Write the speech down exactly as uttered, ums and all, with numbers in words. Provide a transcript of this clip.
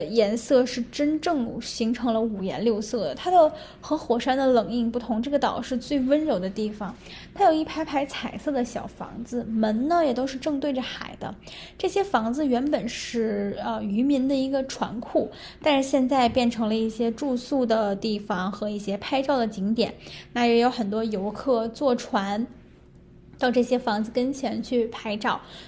颜色是真正形成了五颜六色的。它的和火山的冷硬不同，这个岛是最温柔的地方。它有一排排彩色的小房子，门呢也都是正对着海的。这些房子原本是呃渔民的一个船库，但是现在变成了一些住宿的地方和一些拍照的景点。那也有很多游客坐船到这些房子跟前去拍照，